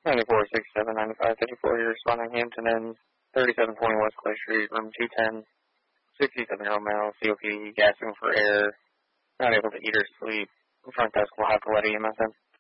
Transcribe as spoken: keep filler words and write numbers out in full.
ninety-four sixty-seven ninety-five fifty-four, you're responding Hampton Inns, thirty-seven twenty West Clay Street, room two ten, sixty-seven-year-old male, C O P D, gasping for air, not able to eat or sleep. The front desk will have to let E M S in.